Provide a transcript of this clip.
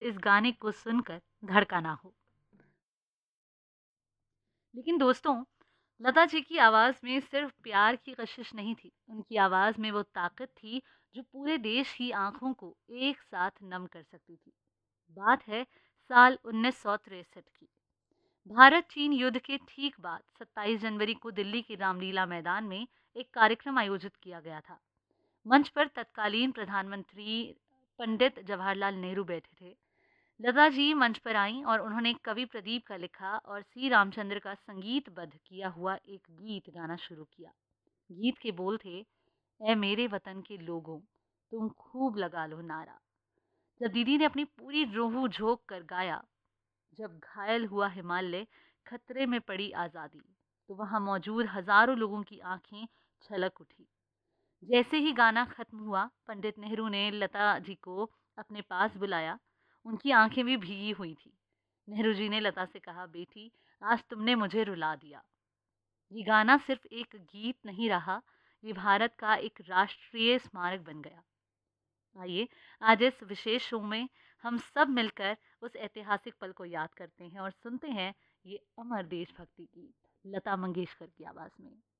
इस गाने को सुनकर धड़का ना हो। लेकिन दोस्तों, लता जी की आवाज़ में सिर्फ प्यार की कशिश नहीं थी, उनकी आवाज़ में वो ताकत थी जो पूरे देश की आंखों को एक साथ नम कर सकती थी। बात है साल 1963 की। भारत चीन युद्ध के ठीक बाद 27 जनवरी को दिल्ली के रामलीला मैदान में एक कार्यक्रम आयोजित किया गया था। मंच पर तत्कालीन प्रधानमंत्री पंडित जवाहरलाल नेहरू बैठे थे। लता जी मंच पर आईं और उन्होंने कवि प्रदीप का लिखा और सी रामचंद्र का संगीतबद्ध किया हुआ एक गीत गाना शुरू किया। गीत के बोल थे, ऐ मेरे वतन के लोगों, तुम खूब लगा लो नारा। जब दीदी ने अपनी पूरी रूह झोंक कर गाया, जब घायल हुआ हिमालय, खतरे में पड़ी आज़ादी, तो वहां मौजूद हजारों लोगों की आंखें छलक उठी। जैसे ही गाना खत्म हुआ, पंडित नेहरू ने लता जी को अपने पास बुलाया। उनकी आंखें भी भीगी हुई थी। नेहरू जी ने लता से कहा, बेटी, आज तुमने मुझे रुला दिया। ये गाना सिर्फ एक गीत नहीं रहा, ये भारत का एक राष्ट्रीय स्मारक बन गया। आइए आज इस विशेष शो में हम सब मिलकर उस ऐतिहासिक पल को याद करते हैं और सुनते हैं ये अमर देशभक्ति गीत लता मंगेशकर की आवाज में।